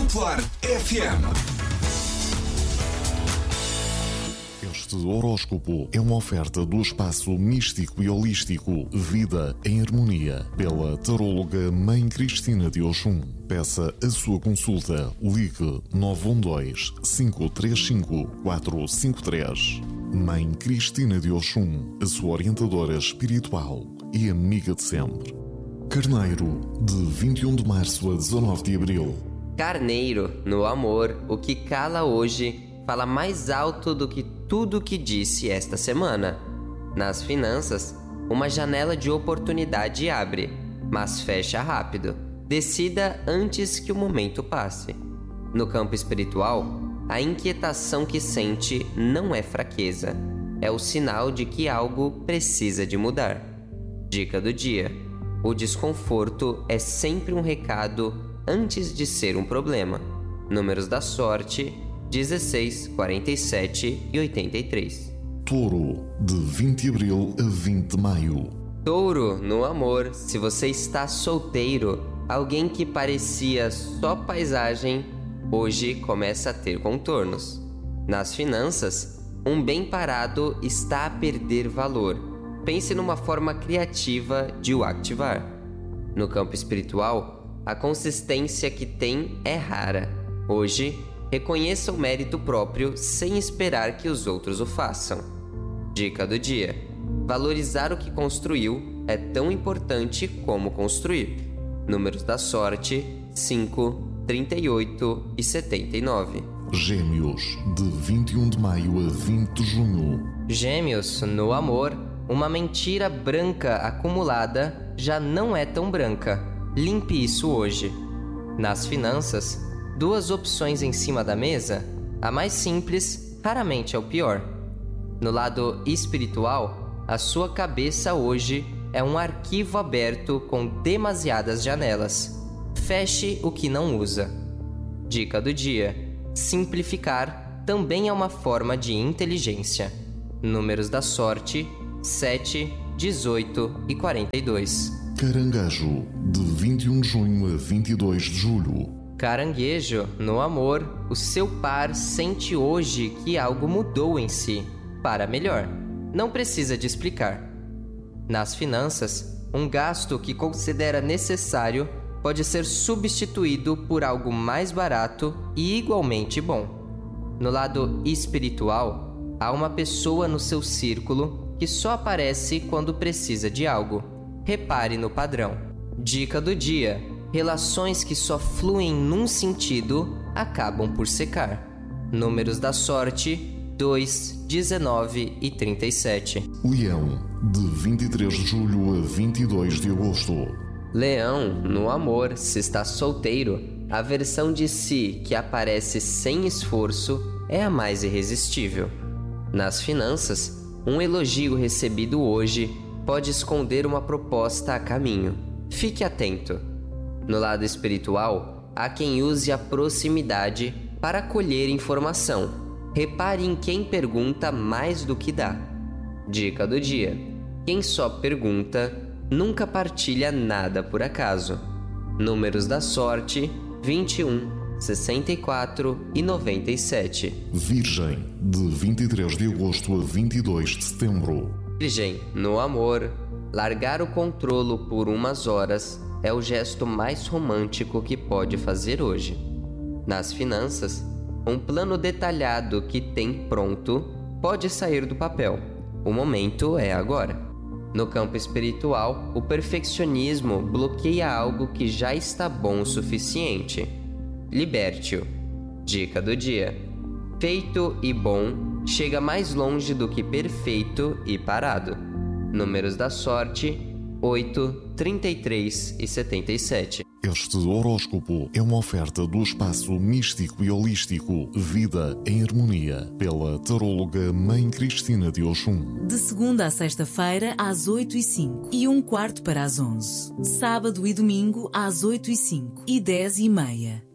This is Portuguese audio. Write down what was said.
Popular FM. Este horóscopo é uma oferta do espaço místico e holístico Vida em Harmonia, pela taróloga Mãe Cristina de Oxum. Peça a sua consulta. Ligue 912-535-453. Mãe Cristina de Oxum, a sua orientadora espiritual e amiga de sempre. Carneiro, de 21 de março a 19 de abril. Carneiro, no amor, o que cala hoje fala mais alto do que tudo que disse esta semana. Nas finanças, uma janela de oportunidade abre, mas fecha rápido. Decida antes que o momento passe. No campo espiritual, a inquietação que sente não é fraqueza, é o sinal de que algo precisa de mudar. Dica do dia: o desconforto é sempre um recado antes de ser um problema. Números da sorte: 16, 47 e 83. Touro, de 20 de abril a 20 de maio. Touro, no amor, se você está solteiro, alguém que parecia só paisagem, hoje começa a ter contornos. Nas finanças, um bem parado está a perder valor. Pense numa forma criativa de o ativar. No campo espiritual, a consistência que tem é rara. Hoje, reconheça o mérito próprio sem esperar que os outros o façam. Dica do dia: valorizar o que construiu é tão importante como construir. Números da sorte: 5, 38 e 79. Gêmeos, de 21 de maio a 20 de junho. Gêmeos, no amor, uma mentira branca acumulada já não é tão branca. Limpe isso hoje. Nas finanças, duas opções em cima da mesa, a mais simples raramente é o pior. No lado espiritual, a sua cabeça hoje é um arquivo aberto com demasiadas janelas. Feche o que não usa. Dica do dia: simplificar também é uma forma de inteligência. Números da sorte: 7, 18 e 42. Caranguejo, de 21 de junho a 22 de julho. Caranguejo, no amor, o seu par sente hoje que algo mudou em si, para melhor. Não precisa de explicar. Nas finanças, um gasto que considera necessário pode ser substituído por algo mais barato e igualmente bom. No lado espiritual, há uma pessoa no seu círculo que só aparece quando precisa de algo. Repare no padrão. Dica do dia: relações que só fluem num sentido acabam por secar. Números da sorte: 2, 19 e 37. Leão, de 23 de julho a 22 de agosto. Leão, no amor, se está solteiro, a versão de si que aparece sem esforço é a mais irresistível. Nas finanças, um elogio recebido hoje pode esconder uma proposta a caminho. Fique atento. No lado espiritual, há quem use a proximidade para colher informação. Repare em quem pergunta mais do que dá. Dica do dia: quem só pergunta, nunca partilha nada por acaso. Números da sorte: 21, 64 e 97. Virgem, de 23 de agosto a 22 de setembro. Virgem, no amor, largar o controlo por umas horas é o gesto mais romântico que pode fazer hoje. Nas finanças, um plano detalhado que tem pronto pode sair do papel. O momento é agora. No campo espiritual, o perfeccionismo bloqueia algo que já está bom o suficiente. Liberte-o. Dica do dia: feito e bom chega mais longe do que perfeito e parado. Números da sorte: 8, 33 e 77. Este horóscopo é uma oferta do espaço místico e holístico Vida em Harmonia, pela taróloga Mãe Cristina de Oxum. De segunda a sexta-feira, às 8h05 e 1/4 para as 11. Sábado e domingo, às 8h05 e 10h30.